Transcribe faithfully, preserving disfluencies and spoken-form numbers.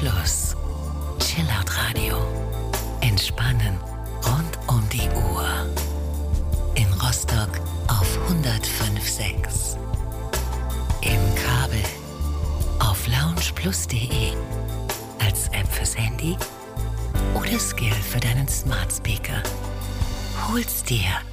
Plus. Chillout Radio. Entspannen rund um die Uhr. In Rostock auf hundertfünf Komma sechs. Im Kabel auf loungeplus punkt de. Als App fürs Handy oder Skill für deinen Smart Speaker. Hol's dir